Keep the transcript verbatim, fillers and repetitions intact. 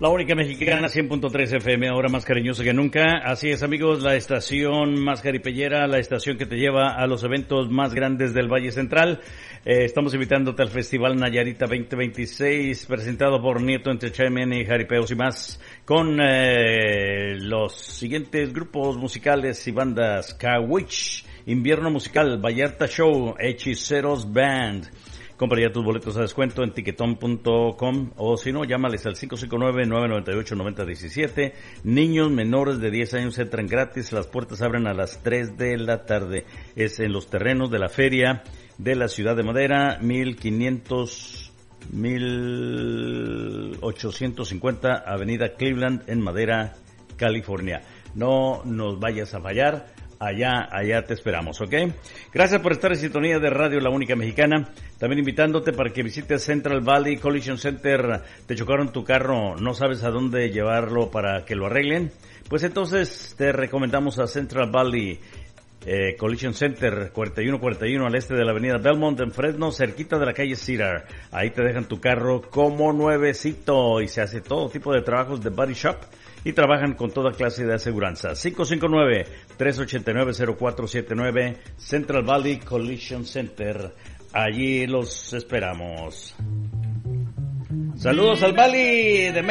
La única mexicana, cien punto tres F M, ahora más cariñosa que nunca. Así es, amigos, la estación más jaripellera, la estación que te lleva a los eventos más grandes del Valle Central. Eh, estamos invitándote al Festival Nayarita veinte veintiséis, presentado por Nieto Entertainment y Jaripeos y más, con eh, los siguientes grupos musicales y bandas: Kawich, Invierno Musical, Vallarta Show, Hechiceros Band. Compra ya tus boletos a descuento en tiquetón punto com o si no, llámales al cinco cinco nueve, nueve nueve ocho, nueve cero uno siete. Niños menores de diez años entran gratis. Las puertas abren a las tres de la tarde. Es en los terrenos de la feria de la Ciudad de Madera, mil quinientos, mil ochocientos cincuenta Avenida Cleveland en Madera, California. No nos vayas a fallar. Allá, allá te esperamos, ¿ok? Gracias por estar en sintonía de Radio La Única Mexicana. También invitándote para que visites Central Valley Collision Center. Te chocaron tu carro, no sabes a dónde llevarlo para que lo arreglen. Pues entonces te recomendamos a Central Valley eh, Collision Center, cuarenta y uno cuarenta y uno al este de la avenida Belmont en Fresno, cerquita de la calle Cedar. Ahí te dejan tu carro como nuevecito y se hace todo tipo de trabajos de body shop. Y trabajan con toda clase de aseguranza. cinco cinco nueve, tres ocho nueve, cero cuatro siete nueve, Central Valley Collision Center. Allí los esperamos. Saludos al Valley de